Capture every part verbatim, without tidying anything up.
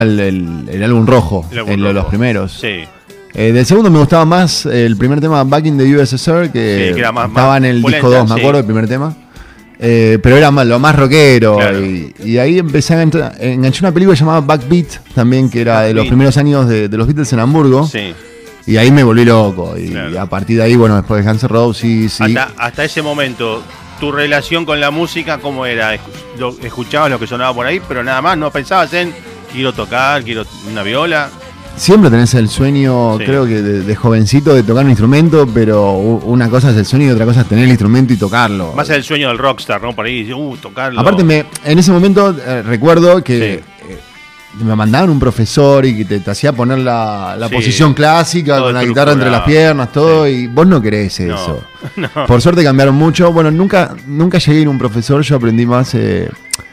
el, el, el álbum rojo, el álbum en rojo. los primeros. Sí. Eh, del segundo me gustaba más el primer tema, Back in the U S S R, que, Sí, que era más- estaba más en el polenta, disco dos, me sí. acuerdo, el primer tema. Eh, pero era más, lo más rockero. Claro. Y, y ahí empecé a entrar, enganché una película llamada Backbeat, también, que era de los Backbeat. primeros años de, de los Beatles en Hamburgo. Sí. Y ahí me volví loco. Y, Claro. y a partir de ahí, bueno, después de Guns N' Roses. Y, Hasta, hasta ese momento, tu relación con la música, ¿cómo era? Escu- lo- Escuchabas lo que sonaba por ahí, pero nada más, no pensabas en quiero tocar, quiero una viola. siempre tenés el sueño, Sí. creo que de, de jovencito, de tocar un instrumento, pero u- una cosa es el sueño y otra cosa es tener el instrumento y tocarlo. Más el sueño del rockstar, ¿no? Por ahí, uh, tocarlo. Aparte, me, en ese momento eh, recuerdo que Sí. eh, me mandaban un profesor y que te, te hacía poner la, la Sí. posición clásica Todo con la estructurado. guitarra entre las piernas, todo, Sí. y vos no querés No, eso. no. Por suerte cambiaron mucho. Bueno, nunca, nunca llegué a ir a un profesor, yo aprendí más eh,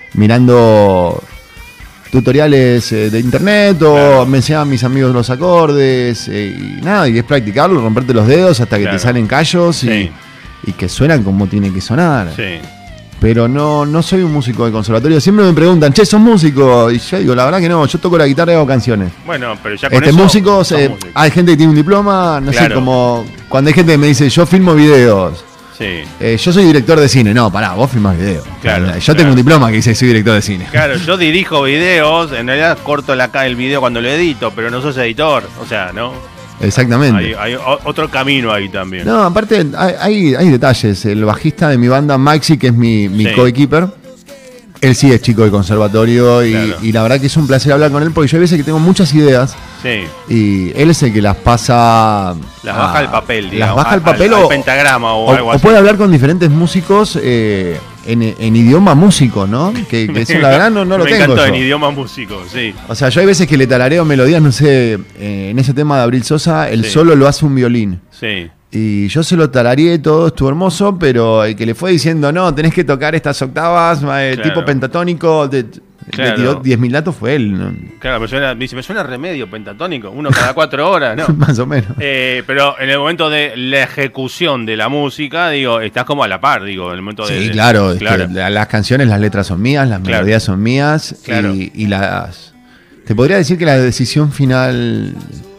mirando tutoriales eh, de internet o Claro. me enseñaban mis amigos los acordes eh, y nada, y es practicarlo, romperte los dedos hasta que Claro. te salen callos Sí. y, y que suenan como tiene que sonar. Sí. Pero no, no soy un músico de conservatorio. Siempre me preguntan, che, ¿sos músico? Y yo digo, la verdad que no, yo toco la guitarra y hago canciones. Bueno, pero ya con Este, eso. músicos, sos eh, músico. hay gente que tiene un diploma, no sé, Claro. como cuando hay gente que me dice, yo filmo videos. Sí. Eh, yo soy director de cine. No, pará, vos filmás videos. Claro, yo claro. tengo un diploma que dice soy director de cine. Claro, yo dirijo videos, en realidad corto la, ca- el video cuando lo edito, pero no sos editor. O sea, ¿no? Exactamente. Hay, hay o- otro camino ahí también. No, aparte hay, hay, hay detalles. El bajista de mi banda, Maxi, que es mi, mi Sí. coequiper, él sí es chico de conservatorio y, Claro. y la verdad que es un placer hablar con él porque yo hay veces que tengo muchas ideas Sí. y él es el que las pasa... Las a- baja al papel, digamos. Las baja al al- papel al o, pentagrama o, o- algo o así. puede hablar con diferentes músicos eh, en, en idioma músico, ¿no? Que, que eso la verdad no, no lo Me tengo encantó yo. en idioma músico, sí. O sea, yo hay veces que le talareo melodías, no sé, eh, en ese tema de Abril Sosa, el Sí. solo lo hace un violín. Sí. Y yo se lo tarareé todo, estuvo hermoso, pero el que le fue diciendo, no, tenés que tocar estas octavas, eh, Claro. tipo pentatónico, te, Claro. le tiró diez mil datos, fue él, ¿no? Claro, me suena, me dice, me suena remedio pentatónico, uno cada cuatro horas, ¿no? Más o menos. Eh, pero en el momento de la ejecución de la música, digo, estás como a la par, digo, en el momento de... Sí, de- claro, es claro. que la- las canciones, las letras son mías, las Claro. melodías son mías, Claro. y, y las... Te podría decir que la decisión final,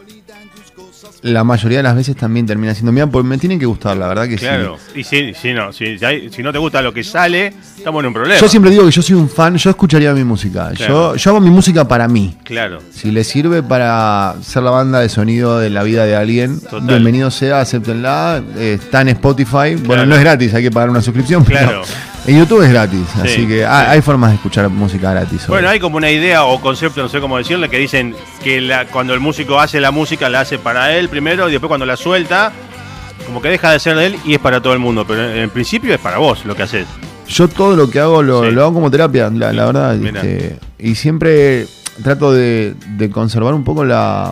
la mayoría de las veces también termina siendo mía, porque me tienen que gustar, la verdad que Claro, sí. y si, si no, si, si hay- si no te gusta lo que sale, estamos en un problema. Yo siempre digo que yo soy un fan, yo escucharía mi música, Claro. yo, yo hago mi música para mí. Claro, Si le sirve para ser la banda de sonido de la vida de alguien, Total. bienvenido sea, acéptenla. Eh, está en Spotify. Bueno, Claro. no es gratis, hay que pagar una suscripción. pero Claro. en YouTube es gratis, Sí, así que hay, sí. hay formas de escuchar música gratis. hoy. bueno, hay como una idea o concepto, no sé cómo decirle, que dicen que la- cuando el músico hace la música, la hace para él primero y después cuando la suelta, como que deja de ser de él y es para todo el mundo, pero en, en principio es para vos lo que haces. Yo todo lo que hago lo, Sí. lo hago como terapia, la, la verdad. Mirá. este, y siempre trato de, de conservar un poco la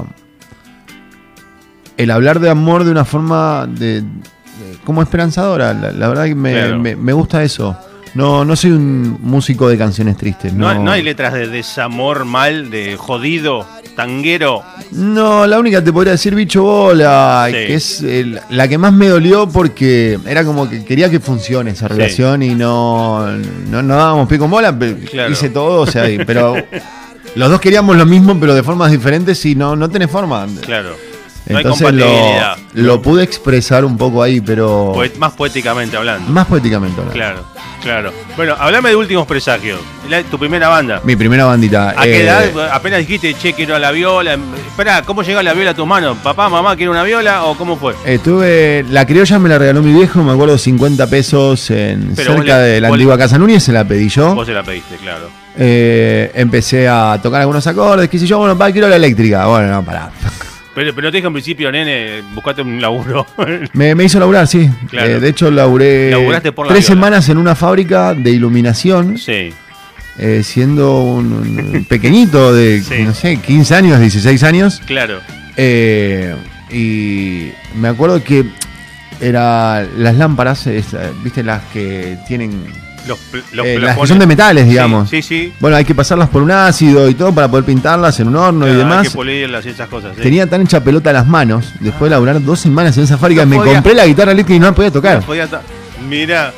el hablar de amor de una forma de, de- como esperanzadora. La, la verdad que me, Claro. me- me gusta eso. No, no soy un músico de canciones tristes. No, No, no hay letras de desamor mal, de jodido, tanguero. No, la única te podría decir Bicho Bola, Sí. que es el- la que más me dolió porque era como que quería que funcione esa Sí. relación y no, no, no dábamos pie con bola, pero Claro. hice todo, o sea, y- pero los dos queríamos lo mismo, pero de formas diferentes y no, no tenés forma. Claro. No Entonces hay lo, compatibilidad. lo pude expresar un poco ahí, pero Poet- más poéticamente hablando. más poéticamente hablando. Claro, claro. Bueno, hablame de Últimos Presagios. La- tu primera banda. Mi primera bandita. ¿A qué eh, edad? Apenas dijiste, che, quiero la viola. Espera, ¿cómo llegó la viola a tus manos? ¿Papá, mamá, quiere una viola o cómo fue? Estuve, la criolla me la regaló mi viejo, me acuerdo, cincuenta pesos en, Pero vos cerca le- de la vos le- antigua Casa Núñez, se la pedí yo. Vos se la pediste, claro. Eh, empecé a tocar algunos acordes, qué sé yo, bueno, pa, quiero la eléctrica. Bueno, no, pará. Pero, pero te dije en principio, nene, buscate un laburo. Me, me hizo laburar, sí. Claro. Eh, de hecho, laburé Laburaste por la tres viola. semanas en una fábrica de iluminación, sí. eh, siendo un, un pequeñito de, Sí. no sé, quince años, dieciséis años. Claro. Eh, y me acuerdo que era las lámparas, es, viste, las que tienen... Los, pl- los eh, las que plafones. son de metales, digamos. Sí, sí. sí. Bueno, hay que pasarlas por un ácido y todo para poder pintarlas en un horno Claro, y hay demás. que pulirlas y esas cosas. sí. Tenía tan hecha pelota las manos, después de laburar dos semanas en esa fábrica, No me podía- compré la guitarra eléctrica y no la podía tocar. No podía ta- Mirá.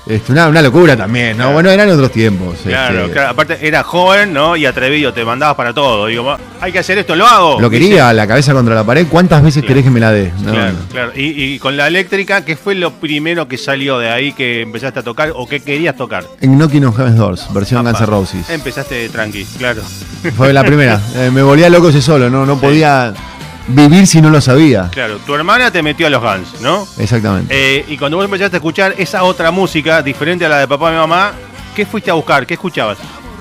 Este, una, una locura también, ¿no? Claro. Bueno, eran otros tiempos. Claro, este... claro, aparte era joven, ¿no? Y atrevido, te mandabas para todo. Digo, hay que hacer esto, lo hago. Lo quería, ¿viste? La cabeza contra la pared. ¿Cuántas veces claro. querés que me la dé? No, claro, no. claro. Y, y con la eléctrica, ¿qué fue lo primero que salió de ahí que empezaste a tocar o que querías tocar? En Knocking on Heaven's Doors, versión Guns N' Roses. Empezaste tranqui, claro. Fue la primera. Eh, me volvía loco ese solo, no, no sí. podía vivir si no lo sabía. Claro, tu hermana te metió a los Guns, ¿no? Exactamente. Eh, y cuando vos empezaste a escuchar esa otra música, diferente a la de papá y mamá, ¿qué fuiste a buscar? ¿Qué escuchabas?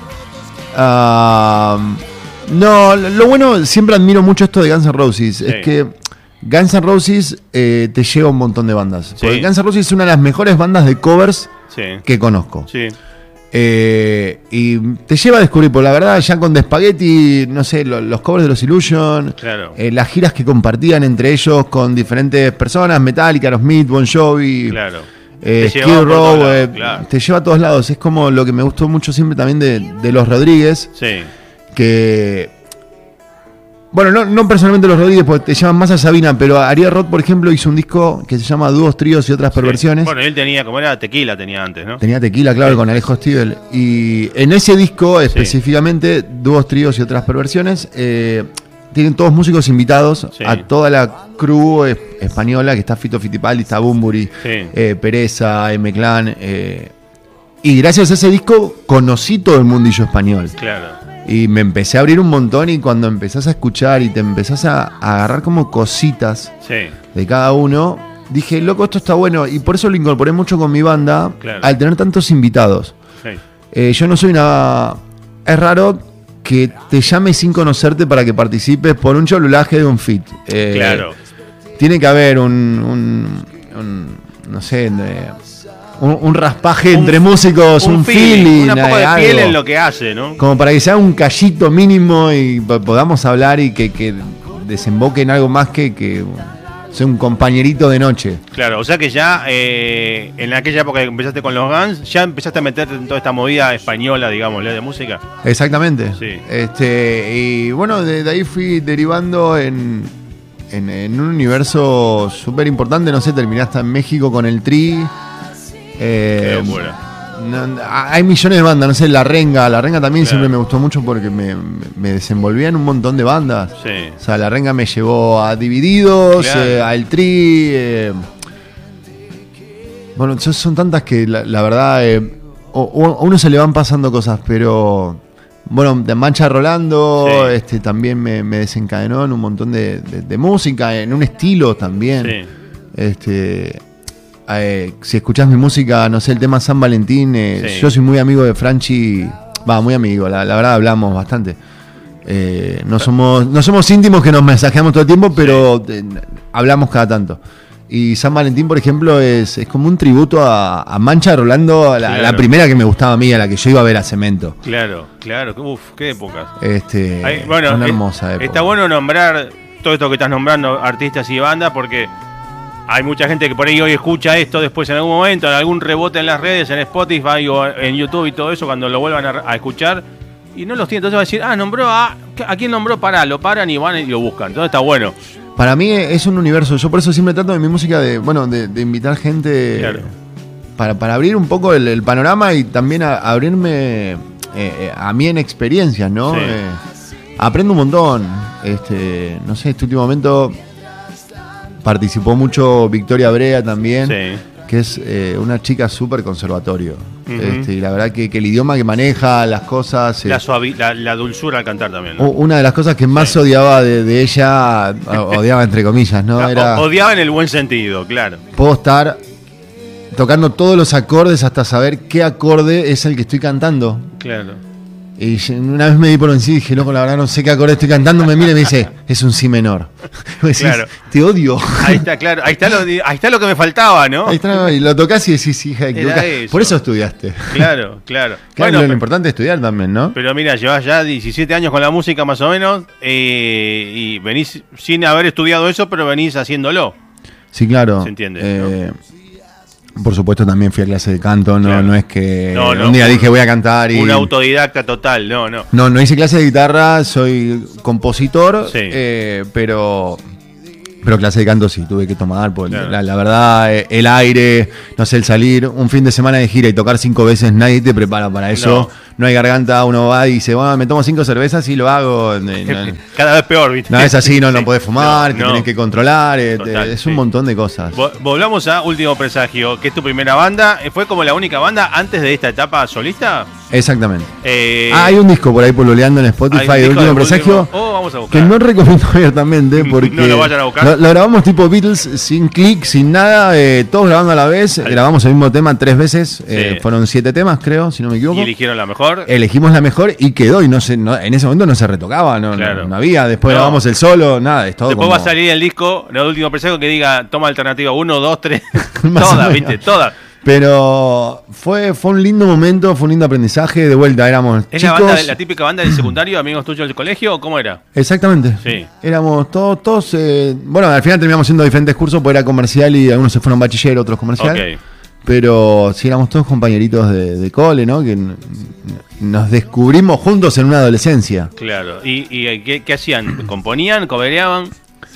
Uh, no, lo bueno, siempre admiro mucho esto de Guns N' Roses. Sí. Es que Guns N' Roses eh, te lleva un montón de bandas. Sí. Porque Guns N' Roses es una de las mejores bandas de covers sí. que conozco. Sí. Eh, y te lleva a descubrir, por la verdad, ya con The Spaghetti, no sé, lo, los covers de los Illusion, claro. eh, las giras que compartían entre ellos con diferentes personas, Metallica, Aerosmith, Bon Jovi, claro. eh, Skid Row, eh, claro. te lleva a todos lados. Es como lo que me gustó mucho siempre también de, de los Rodríguez, sí. que... Bueno, no, no personalmente los Rodríguez, porque te llaman más a Sabina, pero Ariel Roth, por ejemplo, hizo un disco que se llama Dúos, Tríos y otras perversiones. Sí. Bueno, él tenía, como era Tequila, tenía antes, ¿no? Tenía Tequila, claro, sí. con Alejo Stivel. Y en ese disco, específicamente, sí. Dúos, Tríos y otras perversiones, eh, tienen todos músicos invitados sí. a toda la crew es, española, que está Fito Fittipaldi, está Bunbury, sí. eh, Pereza, M-Clan. Eh, y gracias a ese disco conocí todo el mundillo español. Claro. Y me empecé a abrir un montón y cuando empezás a escuchar y te empezás a, a agarrar como cositas sí. de cada uno, dije, loco, esto está bueno. Y por eso lo incorporé mucho con mi banda, claro. al tener tantos invitados. Sí. Eh, yo no soy una... Es raro que te llame sin conocerte para que participes por un cholulaje de un feat. Eh, claro. Tiene que haber un... un, un no sé... De, Un, un raspaje un, entre músicos, un, un feeling, feeling, un poco de algo, piel en lo que hace, ¿no? Como para que sea un callito mínimo y podamos hablar y que, que desemboque en algo más que, que sea un compañerito de noche. Claro, o sea que ya eh, en aquella época que empezaste con los Guns, ya empezaste a meterte en toda esta movida española, digamos, de música. Exactamente. Sí. Este, y bueno, de, de ahí fui derivando en, en, en un universo súper importante. No sé, terminaste en México con el Tri. Eh, Qué locura. No, hay millones de bandas, no sé, La Renga, La Renga también claro. siempre me gustó mucho porque me, me desenvolvía en un montón de bandas. Sí. O sea, La Renga me llevó a Divididos, claro. eh, a El Tri. Eh. Bueno, son tantas que la, la verdad eh, a uno se le van pasando cosas, pero bueno, de Mancha Rolando, sí. este también me, me desencadenó en un montón de, de, de música, en un estilo también. Sí. Este. Eh, si escuchás mi música, no sé, el tema San Valentín, eh, sí. yo soy muy amigo de Franchi, va, muy amigo, la, la verdad hablamos bastante. Eh, no somos no somos íntimos que nos mensajeamos todo el tiempo, pero sí. eh, hablamos cada tanto. Y San Valentín, por ejemplo, es, es como un tributo a, a Mancha Rolando, a la, claro. la primera que me gustaba a mí, a la que yo iba a ver a Cemento. Claro, claro, uf, qué épocas. Este, Ay, bueno, una es, hermosa época. Está bueno nombrar todo esto que estás nombrando, artistas y bandas, porque hay mucha gente que por ahí hoy escucha esto después en algún momento, en algún rebote en las redes, en Spotify o en YouTube y todo eso, cuando lo vuelvan a, a escuchar, y no los tiene. Entonces va a decir, ah, nombró a... ¿A quién nombró? Pará, lo paran y van y lo buscan. Entonces está bueno. Para mí es un universo. Yo por eso siempre trato de mi música de, bueno, de, de invitar gente claro. para, para abrir un poco el, el panorama y también a, a abrirme eh, a mí en experiencias, ¿no? Sí. Eh, aprendo un montón. Este, no sé, este último momento... Participó mucho Victoria Brea también, sí. que es eh, una chica súper conservatorio. Uh-huh. Este, y la verdad que, que el idioma que maneja, las cosas... La, eh, suavi- la, la dulzura al cantar también, ¿no? Una de las cosas que más sí. odiaba de, de ella, odiaba entre comillas, ¿no? Era, odiaba en el buen sentido, claro. Puedo estar tocando todos los acordes hasta saber qué acorde es el que estoy cantando. Claro. Y una vez me di por encima y dije, loco, la verdad no sé qué acorde estoy cantando. Me mira y me dice, es un si menor. Decís, claro. Te odio. Ahí está, claro. Ahí está lo, ahí está lo que me faltaba, ¿no? Ahí está, y lo tocas y decís, hija, eso. Por eso estudiaste. Claro, claro. Claro, bueno, lo pero, importante es estudiar también, ¿no? Pero mira, llevas ya diecisiete años con la música más o menos eh, y venís sin haber estudiado eso, pero venís haciéndolo. Sí, claro. ¿Se entiende? Eh, ¿no? Por supuesto también fui a clase de canto, no, claro. no es que no, no, un día dije voy a cantar y... Un autodidacta total, no, no. No, no hice clase de guitarra, soy compositor, sí. eh, pero Pero clase de canto sí, tuve que tomar, porque Claro. la, la verdad, eh, el aire, no sé, el salir, un fin de semana de gira y tocar cinco veces, nadie te prepara para eso. No. No, hay garganta, uno va y dice, bueno, me tomo cinco cervezas y lo hago. Eh, No, Cada vez peor, ¿viste? no es así, no, no Sí. podés fumar, No, te no. tenés que controlar, eh, te- Total, es un sí. montón de cosas. Vo- Volvamos a Último Presagio, que es tu primera banda. ¿Fue como la única banda antes de esta etapa solista? Exactamente. Eh, Ah, hay un disco por ahí pololeando en Spotify hay un de disco Último de Presagio. Último- Oh, vamos a Que buscar. no recomiendo abiertamente porque No lo vayan a buscar. Lo, lo grabamos tipo Beatles, sin clic, sin nada, eh, todos grabando a la vez. Ahí. Grabamos el mismo tema tres veces. eh, Sí. fueron siete temas, creo, si no me equivoco. Y eligieron la mejor. Elegimos la mejor y quedó. Y no se, no- en ese momento no se retocaba, no, Claro. no, no había. Después No. grabamos el solo, nada, es todo Después como- va a salir el disco de Último Presagio que diga toma alternativa uno, dos, tres. Más o Todas, menos. ¿viste? Todas. Pero fue, fue un lindo momento, fue un lindo aprendizaje. De vuelta, éramos ¿Es chicos. la, banda, la típica banda del secundario, amigos tuyos del colegio, o cómo era? Exactamente. Sí. Éramos todos, todos eh, bueno, al final terminamos haciendo diferentes cursos, porque era comercial y algunos se fueron bachiller, otros comercial. Ok. Pero sí, éramos todos compañeritos de, de cole, ¿no? Que n- nos descubrimos juntos en una adolescencia. Claro. ¿Y, y qué, qué hacían? ¿Componían? ¿Cobereaban?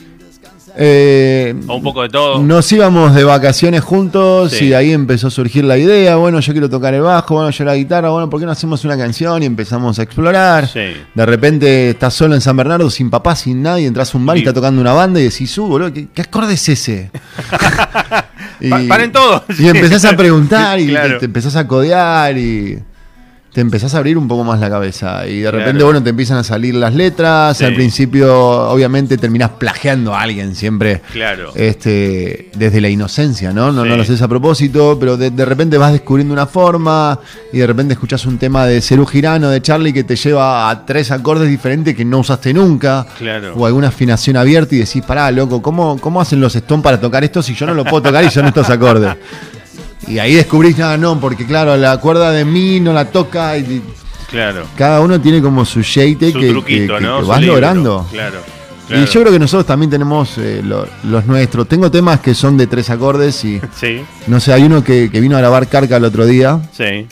Eh, ¿O un poco de todo? Nos íbamos de vacaciones juntos Sí. y de ahí empezó a surgir la idea. Bueno, yo quiero tocar el bajo, bueno, yo la guitarra. Bueno, ¿por qué no hacemos una canción? Y empezamos a explorar. Sí. De repente estás solo en San Bernardo, sin papá, sin nadie. Entras a un bar y, Y- está tocando una banda y decís, uh, boludo, ¿qué, qué acorde es ese? y, Pa- paren todos. Y empezás a preguntar y Claro. te, te empezás a codear y te empezás a abrir un poco más la cabeza. Y de repente, Claro. bueno, te empiezan a salir las letras. Sí. Al principio, obviamente, terminás plagiando a alguien siempre. Claro. Este, desde la inocencia, ¿no? No, Sí. no lo haces a propósito, pero de, de repente vas descubriendo una forma y de repente escuchás un tema de Serú Girano, de Charlie, que te lleva a tres acordes diferentes que no usaste nunca. Claro. O alguna afinación abierta y decís, pará, loco, ¿cómo, cómo hacen los Stones para tocar esto si yo no lo puedo tocar y son estos acordes? Y ahí descubrís, nada, no, porque claro, la cuerda de mi no la toca y, y Claro. cada uno tiene como su shade Su que, truquito, que- que- ¿no? que Su vas libro. logrando. Claro. Y claro. yo creo que nosotros también tenemos eh, lo- los nuestros. Tengo temas que son de tres acordes y Sí, no sé, hay uno que, que vino a grabar Carca el otro día, sí.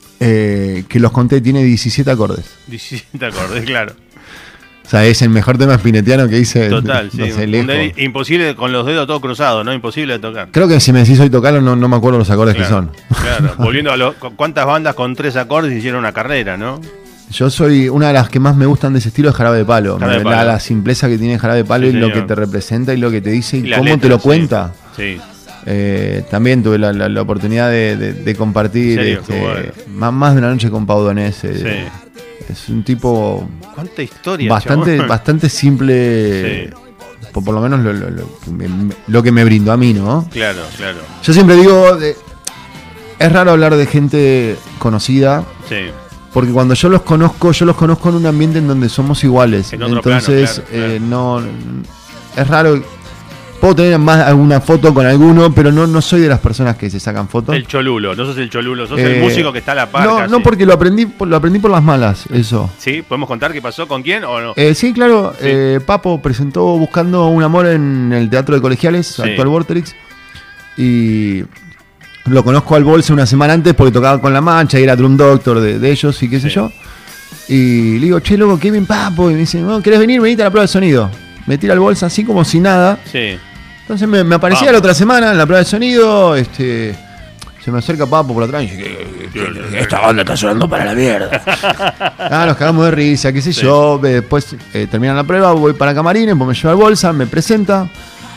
eh, que los conté, tiene diecisiete acordes. diecisiete acordes, claro. O sea, es el mejor tema spinetiano que hice. Total, sí. no sé, Un lejos. dedo imposible con los dedos todos cruzados, ¿no? Imposible de tocar. Creo que si me decís hoy tocarlo, no, no me acuerdo los acordes Claro, que son. claro. Volviendo a lo, cu- cuántas bandas con tres acordes hicieron una carrera, ¿no? Yo soy una de las que más me gustan de ese estilo, es Jarabe de Palo. Jarabe de la, Palo. la simpleza que tiene Jarabe de Palo Sí, y lo señor. que te representa y lo que te dice y, Y las cómo te letras, lo sí. cuenta. Sí. Eh, también tuve la, la- la oportunidad de, de- de compartir ¿En serio? este, Qué bueno. más, más de una noche con Pau Donés. eh, Sí. Es un tipo ¿Cuánta historia, bastante, chabón? bastante simple, por, por lo menos lo, lo- lo que me, lo que me brindó a mí, ¿no? Claro, claro. Yo siempre digo, de- es raro hablar de gente conocida, Sí. porque cuando yo los conozco, yo los conozco en un ambiente en donde somos iguales. En otro Entonces, plano, claro, eh, no es raro. Puedo tener más alguna foto con alguno, pero no, no soy de las personas que se sacan fotos. El cholulo, no sos el cholulo, sos Eh, el músico que está a la par. No, casi. no porque lo aprendí, por- lo aprendí por las malas, eso. ¿Sí? ¿Podemos contar qué pasó con quién o no? Eh, sí, claro. Sí. eh, Papo presentó Buscando un Amor en el Teatro de Colegiales, Sí. actual Vorterix. Y lo conozco al Bolsa una semana antes porque tocaba con La Mancha y era Drum Doctor de, de ellos y qué sé Sí. yo. Y le digo, che, loco, qué bien Papo. Y me dice, no, ¿querés venir? Venite a la prueba de sonido. Me tira el Bolsa así como si nada. Sí. Entonces me, me aparecía Vamos. la otra semana en la prueba de sonido. Este, se me acerca Papo por atrás y dice, "¿Qué- qué- qué- esta banda está sonando para la mierda. Ah, nos cagamos de risa, qué sé Sí. yo. eh, Después eh, termina la prueba, voy para camarines, pues me lleva el Bolsa, me presenta.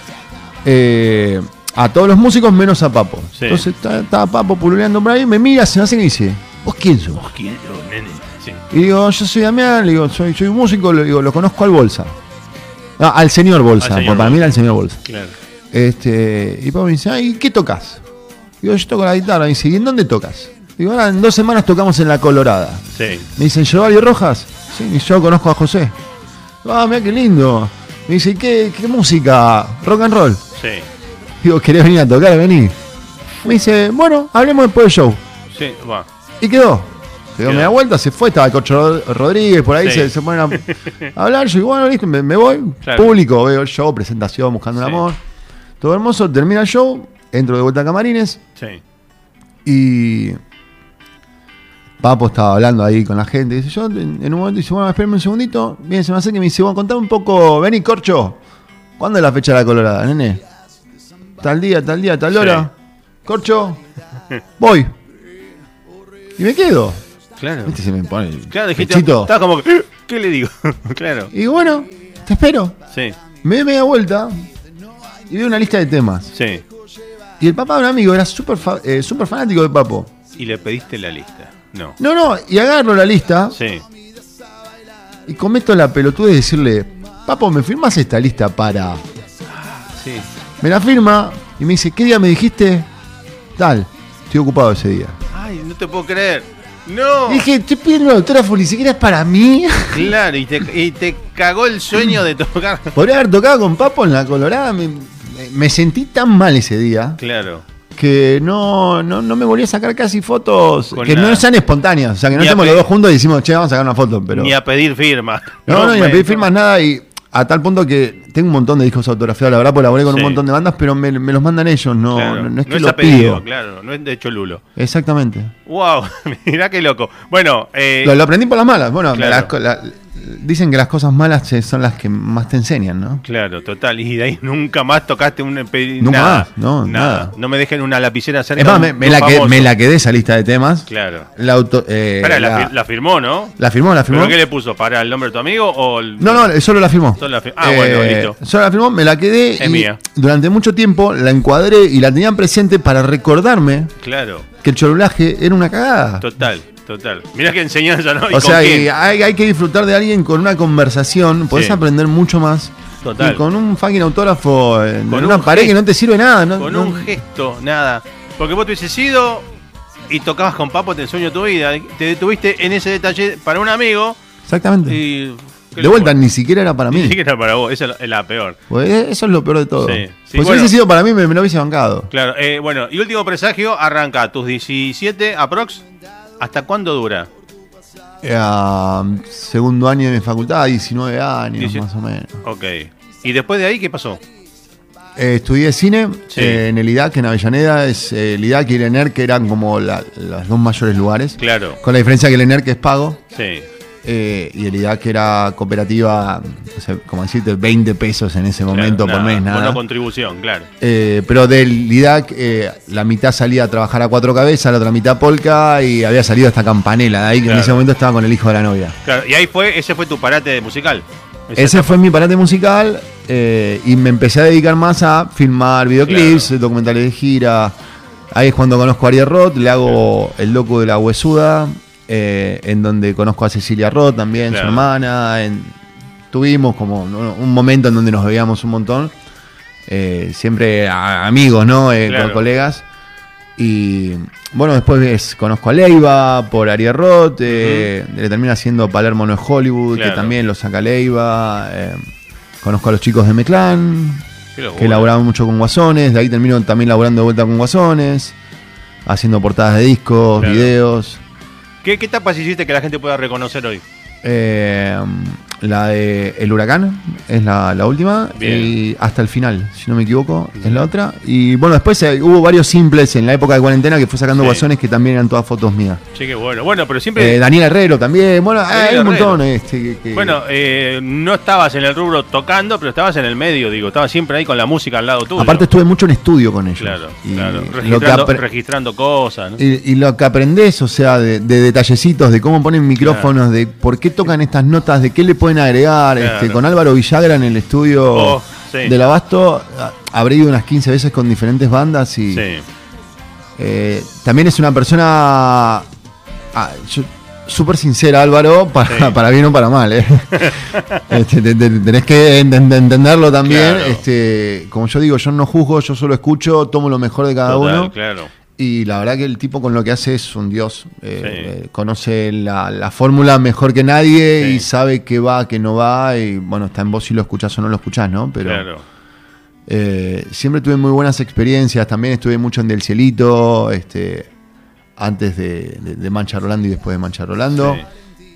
eh, a todos los músicos menos a Papo. Sí. Entonces está- estaba Papo pululeando por ahí, me mira, se me hace y me dice, ¿vos quién sos? ¿Quién? Los nenes. Sí. Y digo, yo soy Damián, le digo, soy, soy un músico, le digo, lo conozco al Bolsa. Ah, al señor Bolsa, Al señor porque para mí Bolsa. era el señor Bolsa. Claro. Este, y Papo me dice, ay, ¿qué tocas? Digo, yo toco la guitarra. Me dice, ¿y en dónde tocas? Digo, ahora en dos semanas tocamos en La Colorada. Sí. Me dicen, ¿Giovanni Rojas? Sí, y yo conozco a José. Ah, mira qué lindo. Me dice, ¿qué, qué música? Rock and roll. Sí. Digo, ¿querés venir a tocar? Vení. Me dice, bueno, hablemos después del show. Sí, va. Y quedó. Se dio Quedó. media vuelta, se fue, estaba el Cocho Rod- Rodríguez, por ahí Sí. se, se ponen a, a hablar. Yo digo, bueno, listo, me, me voy. Claro. Público, veo el show, presentación, buscando Sí. el amor. Todo hermoso, termina el show, entro de vuelta a camarines Sí. y Papo estaba hablando ahí con la gente. Dice, yo en, en un momento dice, bueno, espérame un segundito. Viene, se me hace que me dice, bueno, contame un poco, vení, Corcho. ¿cuándo es la fecha de la colorada, nene? Tal día, tal día, tal hora. Sí. Corcho, voy. Y me quedo. Claro. Viste, se me pone el claro, dijiste, pechito. Estaba como que, ¿qué le digo? Claro. Y bueno, te espero. Sí. Me doy media vuelta y veo una lista de temas. Sí. Y el papá de un amigo era súper fa eh, super fanático de Papo. Y le pediste la lista. No. No, no, y agarro la lista. Sí. Y cometo la pelotuda de decirle, Papo, ¿me firmas esta lista para...? Sí. Me la firma y me dice, ¿qué día me dijiste? Tal, estoy ocupado ese día. Ay, no te puedo creer. No. Y dije, estoy pidiendo el autógrafo, ni siquiera es para mí. Claro, y te, y te cagó el sueño de tocar. Podría haber tocado con Papo en la Colorada. Me, me sentí tan mal ese día. Claro. Que no, no, no me volví a sacar casi fotos Con que nada. no sean espontáneas. O sea, que no Ni estemos a los pe- dos juntos y decimos, che, vamos a sacar una foto. Pero... Ni a pedir firma. No, no, ni a me- pedir firmas nada. Y a tal punto que tengo un montón de discos autografiados. La verdad, colaboré con Sí. un montón de bandas, pero me, me los mandan ellos. No, Claro. no, no es que no es lo a pedido, pido. claro, no es de Cholulo. Exactamente. Wow, mirá qué loco. Bueno, eh, Lo, lo aprendí por las malas. Bueno, Claro. las co- la- dicen que las cosas malas eh, son las que más te enseñan, ¿no? claro, total. Y de ahí nunca más tocaste un pe- Nunca nada, más, no, nada. No me dejen una lapicera cerca. Es más, de me, un- me de un la que, famoso. me la quedé esa lista de temas. Claro. La, auto, eh, Espera, la, la, fir- la firmó, ¿no? la firmó, la firmó. ¿Pero qué le puso? ¿Para el nombre de tu amigo o el... No, no, solo la firmó. Solo la fir- Ah, bueno, listo. Solo la firmó, me la quedé Es y mía. durante mucho tiempo la encuadré y la tenía presente para recordarme Claro, que el cholulaje era una cagada. total, total. Mirá qué enseñanza, ¿no? ¿Y O con sea, quién? y hay, hay que disfrutar de alguien con una conversación, podés Sí. aprender mucho más. Total. Y con un fucking autógrafo en, Con en una un pared que gesto. no te sirve nada. No, Con no- un gesto, nada. Porque vos te hubieses ido y tocabas con Papo, te ensueño tu vida. Te detuviste en ese detalle para un amigo Exactamente. y... De vuelta, ni siquiera era para Ni mí. siquiera para vos, esa es la- es la peor. Pues eso es lo peor de todo. Sí, sí, pues si bueno. hubiese sido para mí, me, me lo hubiese bancado. Claro, eh, bueno, y último presagio, arranca tus diecisiete aprox. ¿Hasta cuándo dura? Era segundo año de mi facultad, diecinueve años Dieci- más o menos. Ok. ¿Y después de ahí qué pasó? Eh, estudié cine Sí. eh, en el I D A C, en Avellaneda. Es, eh, el I D A C y el ENER, que eran como la- los dos mayores lugares. Claro, Con la diferencia que el ENER que es pago. sí. eh, y el I D A C que era cooperativa, o sea, como decirte, veinte pesos en ese momento Claro, por mes, nada. Una contribución, claro. Eh, pero del I D A C, eh, la mitad salía a trabajar a cuatro cabezas, la otra mitad polka, y había salido hasta Campanela, de ahí que Claro. en ese momento estaba con el hijo de la novia. Claro, y ahí fue, ese fue tu parate musical. Esa Ese etapa. fue mi parate musical, eh, y me empecé a dedicar más a filmar videoclips, Claro. documentales de gira. Ahí es cuando conozco a Ariel Roth, le hago El Loco de la Huesuda, eh, en donde conozco a Cecilia Roth también, Claro. su hermana. En, tuvimos como ¿no? un momento en donde nos veíamos un montón, eh, siempre a- amigos, ¿no? Eh, Claro. con colegas. Y bueno, después ves, conozco a Leiva por Ariel Roth, eh, le termina haciendo Palermo no es Hollywood, Claro. que también lo saca Leiva. eh, conozco a los chicos de Meclán, Qué locura. que laboraban mucho con Guasones, de ahí termino también laborando de vuelta con Guasones, haciendo portadas de discos, Claro. videos. ¿Qué, ¿Qué etapas hiciste que la gente pueda reconocer hoy? Eh, la de El Huracán es la, la última. Bien. Y hasta el final, si no me equivoco, es la otra. Y bueno, después eh, hubo varios simples en la época de cuarentena que fue sacando Sí. Guasones que también eran todas fotos mías. Sí, qué bueno. Bueno, pero siempre... Eh, Daniel Herrero también. Bueno, Daniel hay un Herrero. montón. Este, que, que- Bueno, eh, no estabas en el rubro tocando, pero estabas en el medio, digo. Estabas siempre ahí con la música al lado tuyo. aparte estuve mucho en estudio con ellos. Claro, Y claro. Lo que Registrando, apre- registrando cosas, ¿no? Y, y lo que aprendés, o sea, de, de detallecitos, de cómo ponen micrófonos, de por qué tocan estas notas, de qué le pueden agregar. Claro. Este, con Álvaro Villagra en el estudio Oh, sí. del Abasto, a- habré ido unas quince veces con diferentes bandas y Sí. eh, también es una persona ah, yo- súper sincera, Álvaro, para, Sí. para bien o para mal. ¿eh? Este, te- te- tenés que enten- entenderlo también. Claro. Este, como yo digo, yo no juzgo, yo solo escucho, tomo lo mejor de cada Total, uno. claro. Y la verdad que el tipo con lo que hace es un dios. Eh, Sí. eh, conoce la, la fórmula mejor que nadie Sí. y sabe qué va, qué no va. Y bueno, está en vos si lo escuchás o no lo escuchás, ¿no? Pero Claro. eh, siempre tuve muy buenas experiencias. También estuve mucho en Del Cielito, este, antes de, de, de Mancha Rolando y después de Mancha Rolando. Sí.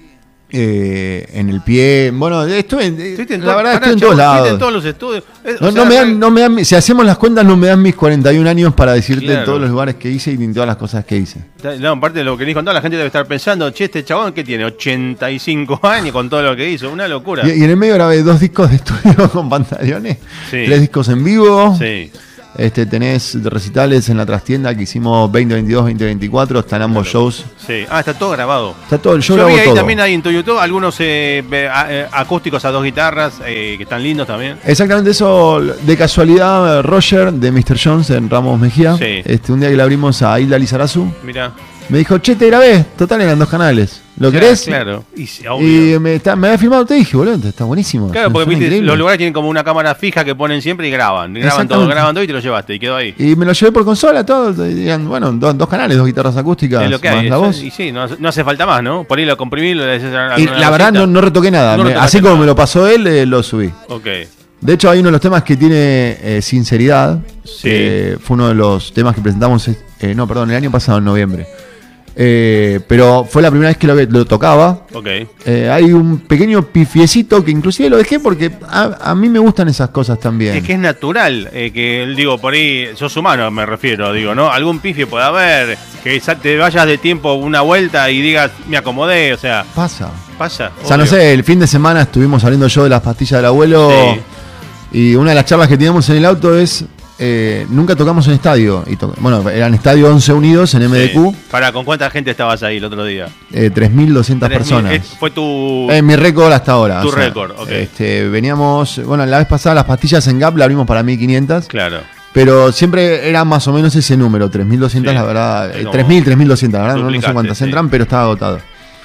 Eh, en el pie, bueno, estuve en, en la to- verdad pará, estoy en chavo, todos lados. en todos los estudios. Eh, No, o sea, no me dan, no me dan, si hacemos las cuentas no me dan mis cuarenta y un años para decirte Claro. todos los lugares que hice y en todas las cosas que hice. No, aparte de lo que dijo toda la gente debe estar pensando, che, este chabón que tiene ochenta y cinco años con todo lo que hizo, una locura. Y, y en el medio grabé dos discos de estudio con pantalones, Sí. tres discos en vivo. Sí. Este, tenés recitales en la trastienda que hicimos veinte veintidós, veinte veinticuatro, están ambos shows. Sí. Ah, está todo grabado. Está todo, yo, Yo grabo vi ahí todo. también ahí en tu YouTube algunos eh, be- a- eh, acústicos a dos guitarras eh, que están lindos también. Exactamente eso, de casualidad, Roger de mister Jones en Ramos Mejía, Sí. este, un día que le abrimos a Hilda Lizarazu, Mirá. me dijo, che, te grabé, total eran dos canales, ¿lo Claro, querés? Claro. Y, sí, obvio. Y me, está- me había filmado, te dije, boludo, está buenísimo. Claro, suena porque viste, increíble. los lugares tienen como una cámara fija que ponen siempre y graban. Graban todo, Exactamente. graban todo y te lo llevaste y quedó ahí. Y me lo llevé por consola, todo, y eran, bueno, do- dos canales, dos guitarras acústicas, Es lo que más hay. la Eso- voz. Y sí, no, hace- no hace falta más, ¿no? Por ahí lo comprimí, lo decís a Y la verdad no, no retoqué nada, No me- retocaste así como nada. me lo pasó él, eh, lo subí. Ok. De hecho, hay uno de los temas que tiene eh, sinceridad. Sí. Que fue uno de los temas que presentamos, eh, no, perdón, el año pasado, en noviembre. Eh, pero fue la primera vez que lo, lo tocaba. Ok. Eh, hay un pequeño pifiecito que inclusive lo dejé porque a, a mí me gustan esas cosas también. Es que es natural, eh, que digo, por ahí, sos humano me refiero, digo, ¿no? Algún pifio puede haber, que sa- te vayas de tiempo una vuelta y digas, me acomodé, o sea, Pasa. pasa. O sea, no obvio. sé, el fin de semana estuvimos saliendo yo de las pastillas del abuelo. Sí. Y una de las charlas que teníamos en el auto es, eh, nunca tocamos en estadio. Y to- bueno, eran Estadio once Unidos en M D Q, Sí. Para, ¿con cuánta gente estabas ahí el otro día? eh, tres mil doscientas tres mil. personas. Es- Fue tu... Es mi récord hasta ahora. Tu o sea, récord, ok. Este, veníamos, bueno, la vez pasada las pastillas en Gap la abrimos para mil quinientas, Claro. pero siempre era más o menos ese número, tres mil doscientas, Sí. la verdad, Es eh, como tres mil, tres mil doscientas, la verdad, no, no sé duplicaste, cuántas sí. entran, pero estaba agotado.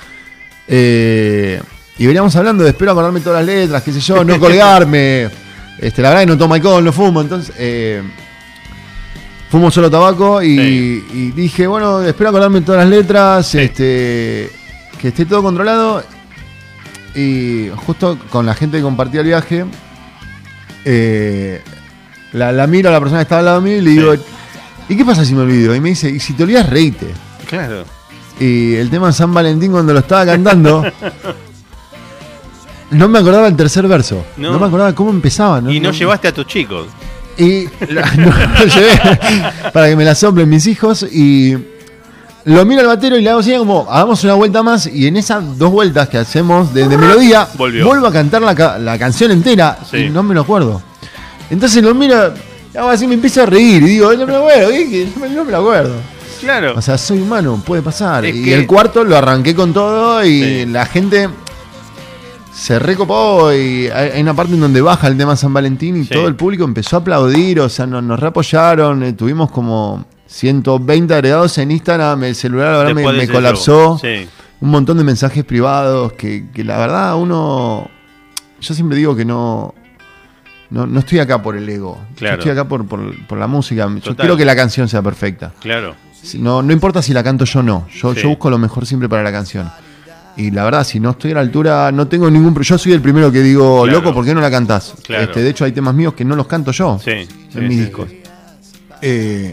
Eh, y veníamos hablando de espero acordarme todas las letras, qué sé yo, no colgarme. Este, la verdad que no tomo alcohol, no fumo, entonces eh, fumo solo tabaco y, Sí. y dije, bueno, espero acordarme todas las letras, este, que esté todo controlado. Y justo con la gente que compartía el viaje, eh, la, la miro a la persona que estaba al lado mío y le digo, ¿y qué pasa si me olvido? Y me dice, y si te olvidas, reíte. Claro. Y el tema San Valentín cuando lo estaba cantando, no me acordaba el tercer verso. No. No, me acordaba cómo empezaba. Y no llevaste a tus chicos. Y la- no, lo llevé para que me la soplen mis hijos y lo miro al batero y le hago así como, hagamos una vuelta más y en esas dos vueltas que hacemos de, de melodía, Volvió. vuelvo a cantar la, ca- la canción entera Sí. y no me lo acuerdo. Entonces lo miro, hago así, me empiezo a reír y digo, no me lo acuerdo, ¿qué? No me- no me lo acuerdo. Claro. O sea, soy humano, puede pasar. Es y que- el cuarto lo arranqué con todo y Sí. la gente se recopó y hay hay una parte en donde baja el tema San Valentín y Sí. todo el público empezó a aplaudir, o sea, nos, nos reapoyaron, eh, tuvimos como ciento veinte agregados en Instagram, el celular la verdad me, Después de me ese colapsó, show. Sí. un montón de mensajes privados que, que la verdad uno, yo siempre digo que no... No, no estoy acá por el ego, Claro. yo estoy acá por, por, por la música, yo Total. quiero que la canción sea perfecta. Claro. Si No, no importa si la canto yo o no. Yo, Sí. yo busco lo mejor siempre para la canción. Y la verdad, si no estoy a la altura, no tengo ningún... pro- Yo soy el primero que digo, Claro. loco, ¿por qué no la cantás? Claro. Este, de hecho, hay temas míos que no los canto yo Sí. en sí, mis sí, discos. sí. Eh,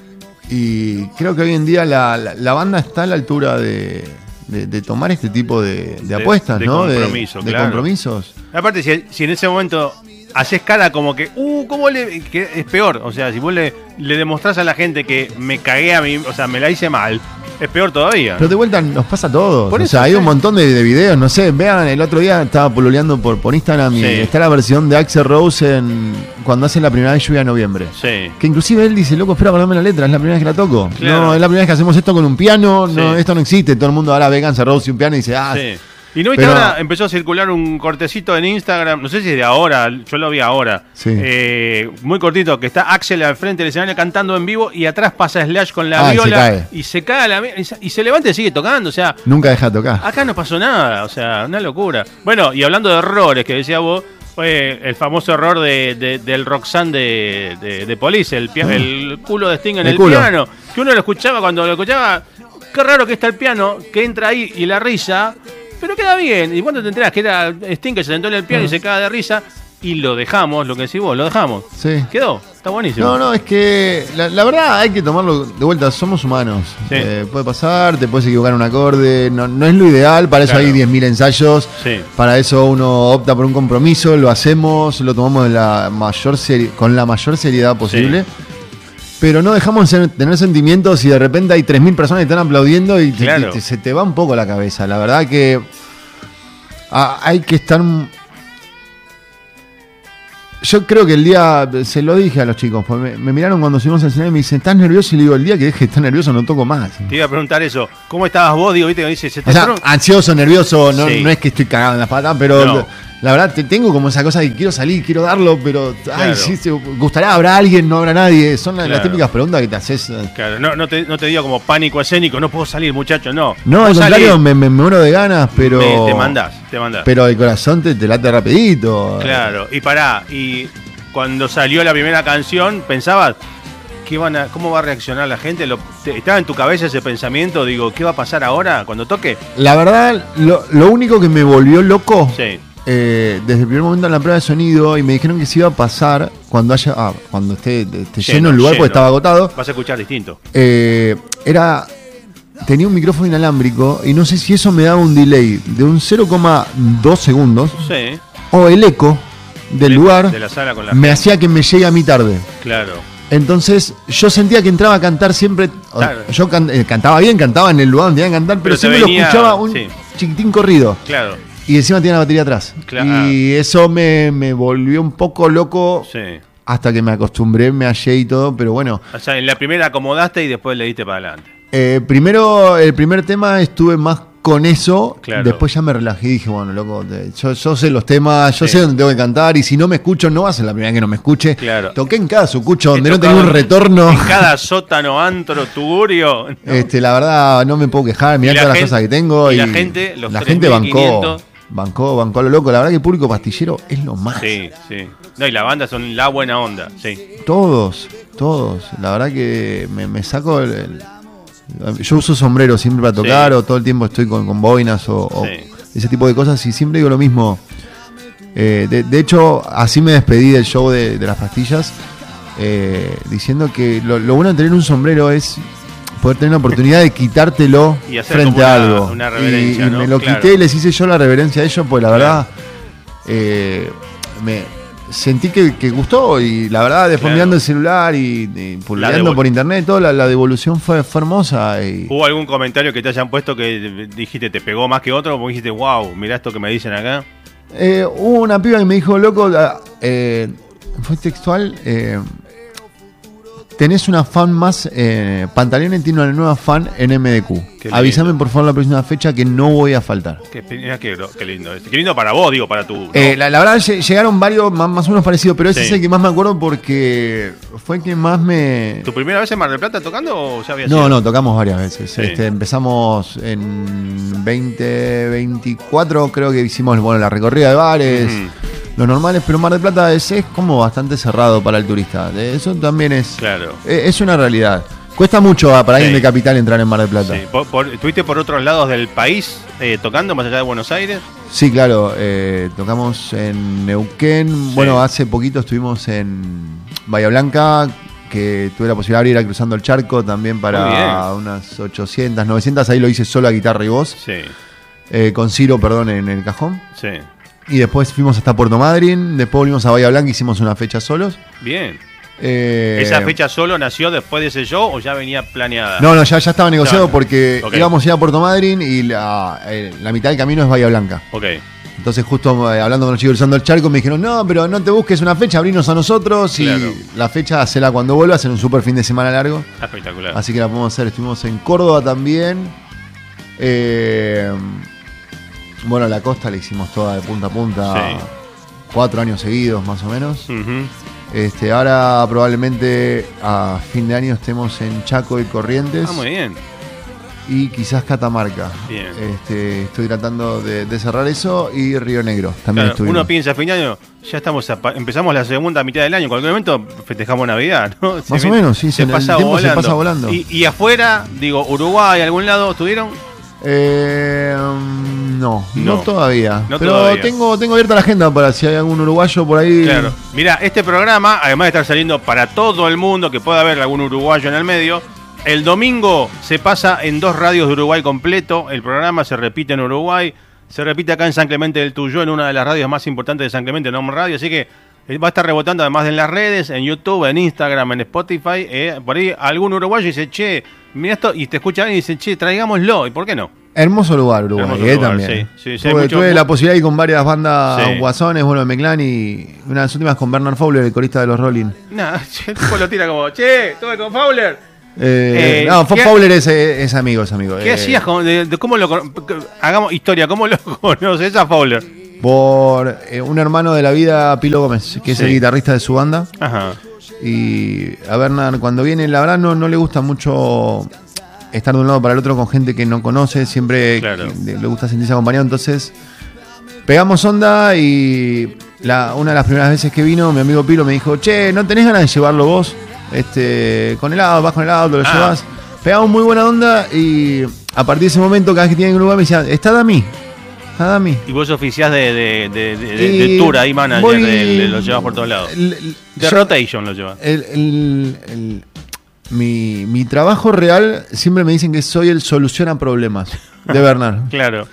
y creo que hoy en día la, la- la banda está a la altura de, de- de tomar este tipo de, de De- apuestas, de ¿no? compromiso, de, de claro. compromisos. Aparte, si, si en ese momento haces cara como que, uh, ¿cómo le...? Que es peor, o sea, si vos le, le demostrás a la gente que me cagué a mí, o sea, me la hice mal, es peor todavía. Pero de vuelta nos pasa a todos. Por o eso, sea, hay sí. un montón de, de videos, no sé, vean, el otro día estaba pololeando por, por Instagram y Sí. está la versión de Axl Rose en, cuando hace la primera vez lluvia de noviembre. Sí. Que inclusive él dice, loco, espera acordarme la letra, es la primera vez que la toco. Claro. No, es la primera vez que hacemos esto con un piano, no, Sí. esto no existe. Todo el mundo ahora ve Guns N' Roses y un piano y dice, ah, Sí. Y no viste Pero- ahora, empezó a circular un cortecito en Instagram, no sé si es de ahora, yo lo vi ahora, Sí. eh, muy cortito, que está Axel al frente del escenario cantando en vivo y atrás pasa Slash con la Ah, y se viola cae. y se cae a la mi- y se- y se levanta y sigue tocando, o sea, nunca deja de tocar. acá no pasó nada, o sea, una locura. Bueno, y hablando de errores que decía vos, fue el famoso error de, de- del Roxanne de, de, de Police, el, pia- el culo de Sting en El el, culo. piano, que uno lo escuchaba cuando lo escuchaba, qué raro que está el piano, que entra ahí y la risa, pero queda bien. ¿Y cuando te enteras que era Sting que se sentó en el piano y se caga de risa? y lo dejamos, lo que decís vos, lo dejamos. Sí. Quedó, está buenísimo. No, no, es que la, la verdad hay que tomarlo de vuelta, somos humanos. Sí. Eh, puede pasar, te puedes equivocar un acorde, no, no es lo ideal, para eso claro. hay diez mil ensayos, sí. para eso uno opta por un compromiso, lo hacemos, lo tomamos de la mayor seri- con la mayor seriedad posible. Sí. Pero no dejamos de tener sentimientos y de repente hay tres mil personas que están aplaudiendo y claro. te, te, se te va un poco la cabeza. La verdad que a, hay que estar... Yo creo que el día, se lo dije a los chicos, pues me, me miraron cuando subimos al escenario y me dicen, ¿estás nervioso? Y le digo, el día que deje de estar nervioso no toco más. Te iba a preguntar eso, ¿cómo estabas vos? Digo, viste que dice, ¿se te o sea, ansioso, nervioso, no, sí. no es que estoy cagado en las patas, pero no. la verdad te tengo como esa cosa de que quiero salir, quiero darlo, pero claro. ay, sí, te gustaría, ¿habrá alguien? ¿No habrá nadie? Son claro. las típicas preguntas que te haces. Claro, no, no, te, no te digo como pánico escénico, no puedo salir, muchacho, no. No, al contrario, me, me, me muero de ganas, pero... Me, te mandás, te mandás. Pero el corazón te, te late rapidito. Claro, y pará, y... Cuando salió la primera canción, pensabas, ¿qué van a, ¿cómo va a reaccionar la gente? Lo, te, ¿Estaba en tu cabeza ese pensamiento? Digo, ¿qué va a pasar ahora cuando toque? La verdad, lo, lo único que me volvió loco, sí. eh, desde el primer momento en la prueba de sonido, y me dijeron que se iba a pasar cuando haya ah, cuando esté, esté lleno, lleno el lugar, lleno. Porque estaba agotado. Vas a escuchar distinto. Eh, era... Tenía un micrófono inalámbrico y no sé si eso me daba un delay de un cero coma dos segundos sí. o el eco del de, lugar de la sala con la me gente. Hacía que me llegue a mí tarde. Claro. Entonces yo sentía que entraba a cantar siempre. Claro. Yo can, eh, cantaba bien, cantaba en el lugar donde tenía que cantar, pero, pero siempre venía, lo escuchaba un sí. chiquitín corrido. Claro. Y encima tenía la batería atrás. Claro. Y eso me, me volvió un poco loco. Sí. Hasta que me acostumbré, me hallé y todo, pero bueno. O sea, en la primera acomodaste y después le diste para adelante. Eh, primero, el primer tema estuve más con eso, claro. después ya me relajé y dije, bueno, loco, yo, yo sé los temas, yo sí. sé dónde tengo que cantar y si no me escucho, no va a ser la primera vez que no me escuche. Claro. Toqué en cada sucucho donde no tenía un retorno. En cada sótano, antro, tugurio. ¿No? Este, la verdad, no me puedo quejar, mirá todas gente, las cosas que tengo. Y, y la gente, los la gente bancó, bancó, bancó a lo loco. La verdad que el público pastillero es lo más. Sí, sí. No, y la banda son la buena onda, sí. Todos, todos. La verdad que me, me saco el... el yo uso sombrero siempre para tocar, sí. o todo el tiempo estoy con, con boinas o, o sí. ese tipo de cosas y siempre digo lo mismo. Eh, de, de hecho, así me despedí del show de, de las pastillas, eh, diciendo que lo, lo bueno de tener un sombrero es poder tener la oportunidad de quitártelo frente a una, algo. Una reverencia, y, y ¿no? me lo claro. quité y les hice yo la reverencia a ellos, pues la verdad eh, me... Sentí que, que gustó y la verdad después claro. mirando el celular y, y publicando devol- por internet todo, la, la devolución fue, fue hermosa. Y... ¿Hubo algún comentario que te hayan puesto que dijiste te pegó más que otro? O dijiste, wow, mirá esto que me dicen acá. Eh, hubo una piba que me dijo, loco, eh, fue textual, eh, tenés una fan más, eh, Pantaleone tiene una nueva fan en M D Q. Avísame por favor la próxima fecha que no voy a faltar. Qué, qué, qué lindo. Qué lindo para vos, digo, para tu... ¿no? Eh, la, la verdad llegaron varios más, más o menos parecidos, pero ese sí. es el que más me acuerdo porque fue el que más me... ¿Tu primera vez en Mar del Plata tocando o ya había No, sido? no, tocamos varias veces. Sí. Este, empezamos en veinte veinticuatro, creo que hicimos bueno, la recorrida de bares, mm. los normales, pero Mar del Plata es, es como bastante cerrado para el turista. Eso también es, claro. es, es una realidad. Cuesta mucho para alguien sí. de capital entrar en Mar del Plata. Sí. ¿Por, por, ¿Estuviste por otros lados del país eh, tocando, más allá de Buenos Aires? Sí, claro. Eh, tocamos en Neuquén. Sí. Bueno, hace poquito estuvimos en Bahía Blanca, que tuve la posibilidad de ir a Cruzando el Charco también para unas ochocientas, novecientas. Ahí lo hice solo a guitarra y voz. Sí. Eh, con Ciro, perdón, en el cajón. Sí. Y después fuimos hasta Puerto Madryn. Después volvimos a Bahía Blanca y hicimos una fecha solos. Bien. Eh, ¿Esa fecha solo nació después de ese show o ya venía planeada? No, no, ya, ya estaba negociado no, porque okay. íbamos a ir a Puerto Madryn y la, eh, la mitad del camino es Bahía Blanca. Ok. Entonces justo eh, hablando con los chicos cruzando el charco me dijeron, no, pero no te busques una fecha, abrinos a nosotros y claro. la fecha hacela cuando vuelvas, hacer un super fin de semana largo. Espectacular. Así que la podemos hacer. Estuvimos en Córdoba también. Eh, bueno, la costa la hicimos toda de punta a punta. Sí. Cuatro años seguidos más o menos. Uh-huh. Este, ahora probablemente a fin de año estemos en Chaco y Corrientes. Ah, muy bien. Y quizás Catamarca. Bien. Este, estoy tratando de, de cerrar eso y Río Negro. También claro, uno piensa, a fin de año, ya estamos a, empezamos la segunda mitad del año. En cualquier momento festejamos Navidad, ¿no? Más se o menos, sí. Se, se, pasa el tiempo volando. se pasa volando. Y, y afuera, digo, Uruguay, ¿algún lado estuvieron? Eh, no, no, No. todavía. No Pero todavía. Tengo, tengo abierta la agenda para si hay algún uruguayo por ahí. Claro. Mira, este programa, además de estar saliendo para todo el mundo, que pueda haber algún uruguayo en el medio, el domingo se pasa en dos radios de Uruguay completo. El programa se repite en Uruguay, se repite acá en San Clemente del Tuyó, en una de las radios más importantes de San Clemente, N O M Radio. Así que va a estar rebotando además en las redes, en YouTube, en Instagram, en Spotify. Eh, por ahí algún uruguayo dice, che, mira esto, y te escuchan y dicen, che, traigámoslo. ¿Y por qué no? Hermoso lugar, Uruguay, Hermoso eh, lugar, también. sí, sí, sí, hay tuve mucho- tuve la posibilidad de ir con varias bandas Sí. guasones, bueno, de Meclán y una de las últimas con Bernard Fowler, el corista de los Rolling. Nah, el tipo lo tira como, che, estuve con Fowler. Eh, Eh, no, Fo- ¿qué- Fowler es, es amigo, es amigo. ¿Qué Eh, hacías? Con, de, de ¿Cómo lo cono- Hagamos historia, ¿cómo lo conoces a Fowler? Por eh, un hermano de la vida, Pilo Gómez, que es Sí. el guitarrista de su banda. Ajá. Y a Bernard, cuando viene, la verdad no, no le gusta mucho estar de un lado para el otro con gente que no conoce, siempre Claro. le, le gusta sentirse acompañado. Entonces, pegamos onda y la, una de las primeras veces que vino, mi amigo Pilo me dijo, che, ¿no tenés ganas de llevarlo vos? Este, con el auto, vas con el auto, lo Ah. llevas. Pegamos muy buena onda y a partir de ese momento, cada vez que tiene un lugar, me decía, está Dami, está Dami. Y vos oficiás de, de, de, de, de- Y de tour ahí, manager, voy- de, de- lo llevas por todos lados. El- el- De yo- rotation lo llevas. El, el- el- mi, mi trabajo real, siempre me dicen que soy el solución a problemas de Bernard. Claro.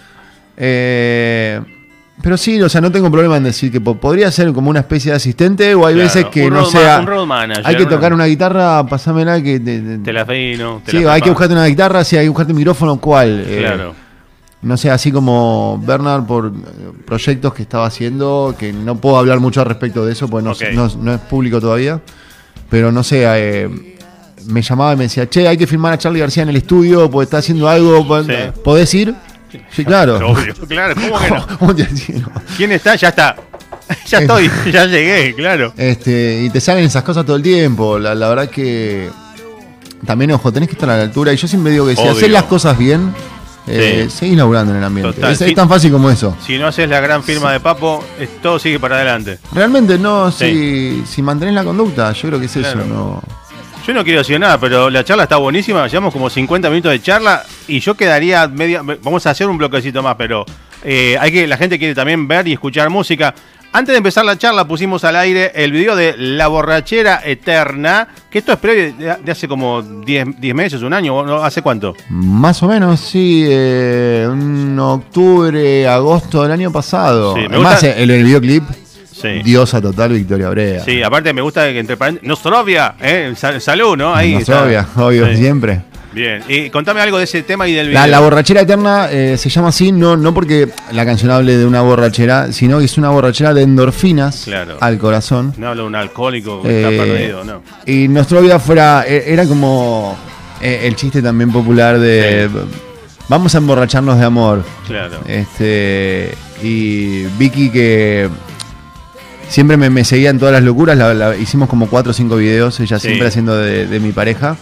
Eh, pero sí, o sea, no tengo problema en decir que po- podría ser como una especie de asistente o hay Claro, veces que un no road ma- sea. un road manager, hay que ¿no? tocar una guitarra, pasámela que. Te, te- Te la afino. te sí, la hay que preparo. buscarte una guitarra, sí, hay que buscarte un micrófono, ¿cuál? Eh, Claro. No sé, así como Bernard por eh, proyectos que estaba haciendo, que no puedo hablar mucho al respecto de eso, porque no, Ok. no, no es público todavía. Pero no sé, eh, me llamaba y me decía, che, hay que filmar a Charly García en el estudio, porque está haciendo algo, po- Sí. ¿podés ir? Sí, claro. Obvio, claro, ¿cómo que no? ¿Cómo te decía, no? ¿Quién está? Ya está. Ya estoy, ya llegué, claro. Este, y te salen esas cosas todo el tiempo. La, la verdad que también, ojo, tenés que estar a la altura. Y yo siempre digo que si Obvio. haces las cosas bien, eh, Sí. seguís laburando en el ambiente. Total. Es, es Sí. tan fácil como eso. Si no haces la gran firma de Papo, es- todo sigue para adelante. Realmente no, Sí. si, si mantenés la conducta, yo creo que es Claro. eso. No. Yo no quiero decir nada, pero la charla está buenísima. Llevamos como cincuenta minutos de charla y yo quedaría media. Vamos a hacer un bloquecito más, pero eh, hay que la gente quiere también ver y escuchar música. Antes de empezar la charla pusimos al aire el video de La Borrachera Eterna, que esto es previo de, de hace como diez meses, un año, ¿no? ¿Hace cuánto? Más o menos, sí. Eh, un octubre, agosto del año pasado. Sí, me Además, gusta- el, el videoclip, Sí. diosa total, Victoria Brea. Sí, aparte me gusta que entre paréntesis. Nostrovia, ¿eh? Sal- salud, ¿no? Ahí No está. obvio, obvio, Sí. siempre. Bien. Y contame algo de ese tema y del video. La, la borrachera eterna eh, se llama así, no, no porque la canción hable de una borrachera, sino que es una borrachera de endorfinas Claro. al corazón. No hablo de un alcohólico que Eh, está perdido, ¿no? Y nuestra vida fuera, eh, era como eh, el chiste también popular de Sí. vamos a emborracharnos de amor. Claro. Este, y Vicky, que siempre me, me seguía en todas las locuras, la- la- hicimos como cuatro o cinco videos, ella Sí. siempre haciendo de, de mi pareja.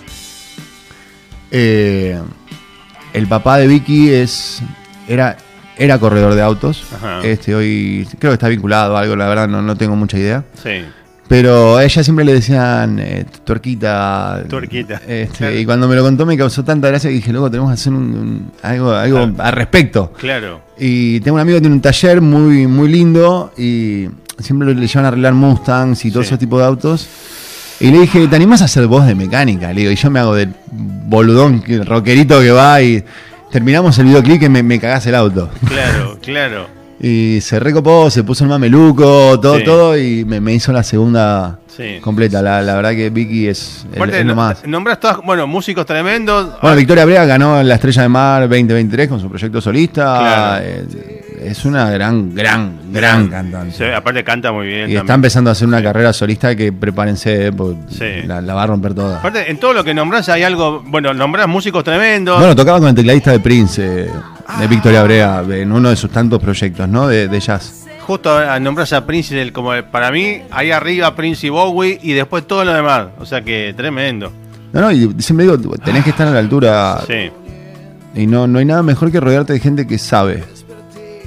Eh, el papá de Vicky es era, era corredor de autos. Ajá. Este, hoy creo que está vinculado a algo, la verdad no, no tengo mucha idea. Sí. Pero a ella siempre le decían eh, tuerquita. Tuerquita, Este, claro. Y cuando me lo contó me causó tanta gracia que dije, luego tenemos que hacer un, un- algo, algo Claro. al respecto. Claro. Y tengo un amigo que tiene un taller muy, muy lindo y siempre le llevan a arreglar Mustangs y todo Sí. ese tipo de autos. Y le dije, ¿te animás a hacer voz de mecánica? Le digo, y yo me hago del boludón, que- rockerito que va y terminamos el videoclip que me, me cagás el auto. Claro, claro. Y se recopó, se puso el mameluco, todo, Sí. todo, y me, me hizo la segunda Sí. completa. La, la verdad que Vicky es, es, Aparte, es lo no- más. nombrás todas, bueno, músicos tremendos. Bueno, Victoria Brea ganó la Estrella de Mar veinte veintitrés con su proyecto solista. Claro. Eh, es una gran, gran, gran cantante. Sí, aparte canta muy bien. Y está también. empezando a hacer una carrera solista que prepárense, porque Sí. la, la va a romper toda. Aparte, en todo lo que nombrás hay algo. Bueno, nombrás músicos tremendos. Bueno, tocaba con el tecladista de Prince, eh, de Victoria Brea, en uno de sus tantos proyectos, ¿no? De, de jazz. Justo a- nombrás a Prince, del- como el- para mí, ahí arriba Prince y Bowie y después todo lo demás. O sea que tremendo. No, no, y siempre digo, tenés que estar a la altura. Sí. Y no, no hay nada mejor que rodearte de gente que sabe.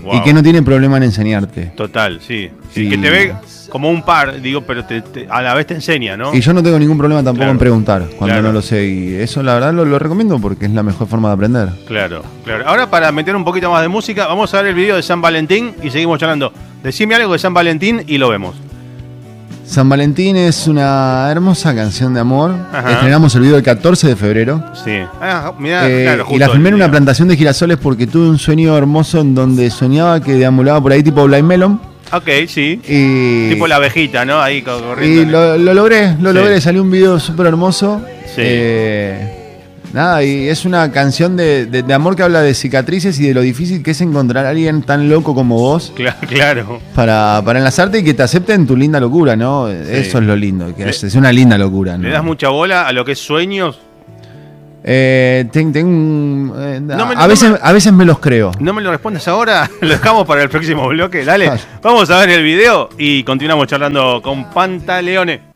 Wow. Y que no tiene problema en enseñarte. Total, sí. sí Y... que te ve como un par, digo, pero te, te, a la vez te enseña, ¿no? Y yo no tengo ningún problema tampoco claro. en preguntar cuando claro. no lo sé. Y eso la verdad lo, lo recomiendo porque es la mejor forma de aprender. Claro, claro. Ahora para meter un poquito más de música, vamos a ver el video de San Valentín y seguimos charlando. Decime algo de San Valentín y lo vemos. San Valentín es una hermosa canción de amor. Ajá. Estrenamos el video el catorce de febrero. Sí. Ah, mirá, eh, claro, justo y la filmé en el una día. plantación de girasoles porque tuve un sueño hermoso en donde soñaba que deambulaba por ahí tipo Blind Melon. Ok, sí. Y, Tipo la abejita, ¿no? Ahí corriendo. y lo, lo logré, lo Sí. logré. Salió un video súper hermoso. Sí. Eh, nada, y es una canción de, de, de amor que habla de cicatrices y de lo difícil que es encontrar a alguien tan loco como vos. Claro, claro. Para, para enlazarte y que te acepten tu linda locura, ¿no? Eso es lo lindo, que Le- es, es una linda locura, ¿no? ¿Le das mucha bola a lo que es sueños? Eh, ten- tengo un- eh, No me- a, no veces, me- a veces me los creo. No me lo respondas ahora, lo dejamos para el próximo bloque. Dale, vamos a ver el video y continuamos charlando con Pantaleone.